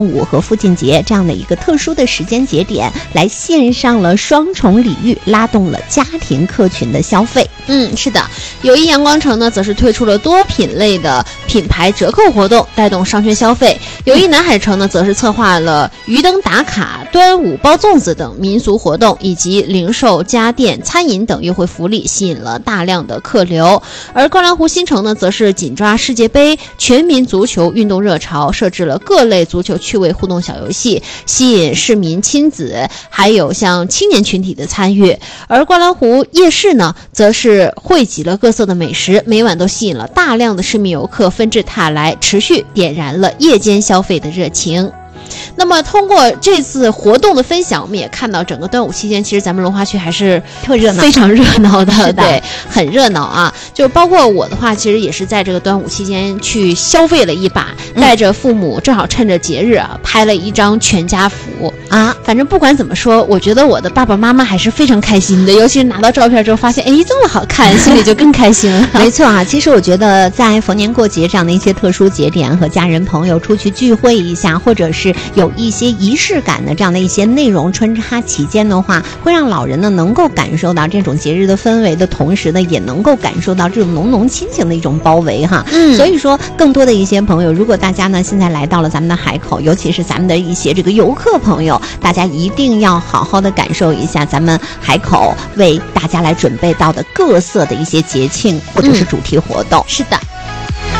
午和父亲节这样的一个特殊的时间节点，来献上了双重礼遇，拉动了家庭客群的消费。 是的，友谊阳光城呢，则是推出了多品类的品牌折扣活动，带动商圈消费。友谊南海城呢，则是策划了鱼灯打卡、端午包粽子等民俗活动，以及零售、家电、餐饮等优惠福利，吸引了大量的客流。而高蓝湖新城呢，则是紧抓世界杯、全民足球运动热潮，设置了各类足球趣味互动小游戏，吸引市民亲子还有像青年群体的参与。而高蓝湖夜市呢，则是汇集了各色的美食，每晚都吸引了大量的市民游客纷至沓来，持续点燃了夜间消费的热情。那么通过这次活动的分享，我们也看到整个端午期间，其实咱们龙华区还是特热闹， 非常热闹的，对，很热闹啊。就包括我的话，其实也是在这个端午期间去消费了一把，带着父母，正好趁着节日啊，拍了一张全家福啊。反正不管怎么说，我觉得我的爸爸妈妈还是非常开心的，尤其是拿到照片之后，发现哎这么好看，心里就更开心了。 没错啊，其实我觉得在逢年过节这样的一些特殊节点，和家人朋友出去聚会一下，或者是有一些仪式感的这样的一些内容穿插其间的话，会让老人呢能够感受到这种节日的氛围的同时呢，也能够感受到这种浓浓亲情的一种包围哈。所以说更多的一些朋友，如果大家呢现在来到了咱们的海口，尤其是咱们的一些这个游客朋友，大家一定要好好的感受一下咱们海口为大家来准备到的各色的一些节庆或者是主题活动。 是的。